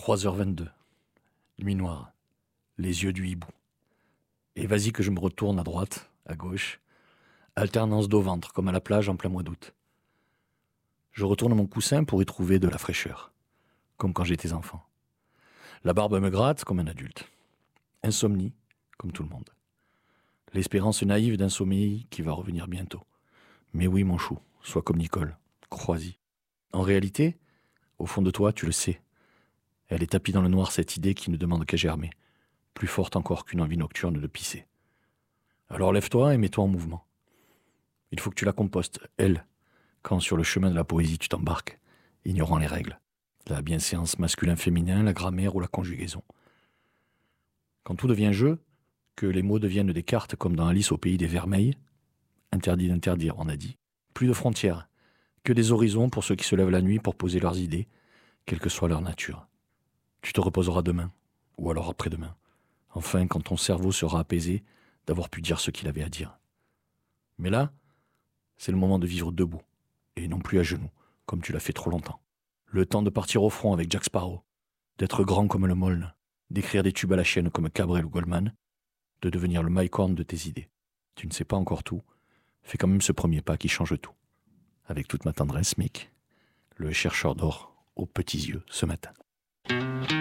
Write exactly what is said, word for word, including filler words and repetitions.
trois heures vingt-deux. Nuit noire. Les yeux du hibou. Et vas-y que je me retourne à droite, à gauche. Alternance dos-ventre, comme à la plage en plein mois d'août. Je retourne mon coussin pour y trouver de la fraîcheur. Comme quand j'étais enfant. La barbe me gratte comme un adulte. Insomnie, comme tout le monde. L'espérance naïve d'un sommeil qui va revenir bientôt. Mais oui, mon chou, sois comme Nicole. Crois-y. En réalité, au fond de toi, tu le sais. Elle est tapie dans le noir, cette idée qui ne demande qu'à germer. Plus forte encore qu'une envie nocturne de pisser. Alors lève-toi et mets-toi en mouvement. Il faut que tu la compostes, elle, quand sur le chemin de la poésie tu t'embarques, ignorant les règles. La bienséance masculin-féminin, la grammaire ou la conjugaison. Quand tout devient jeu, que les mots deviennent des cartes comme dans Alice au pays des vermeils, interdit d'interdire, on a dit, plus de frontières, que des horizons pour ceux qui se lèvent la nuit pour poser leurs idées, quelle que soit leur nature. Tu te reposeras demain, ou alors après-demain, enfin quand ton cerveau sera apaisé d'avoir pu dire ce qu'il avait à dire. Mais là, c'est le moment de vivre debout, et non plus à genoux, comme tu l'as fait trop longtemps. Le temps de partir au front avec Jack Sparrow, d'être grand comme le Moln, d'écrire des tubes à la chaîne comme Cabrel ou Goldman, de devenir le Mike Horn de tes idées. Tu ne sais pas encore tout, fais quand même ce premier pas qui change tout. Avec toute ma tendresse, Mick, le chercheur d'or aux petits yeux ce matin.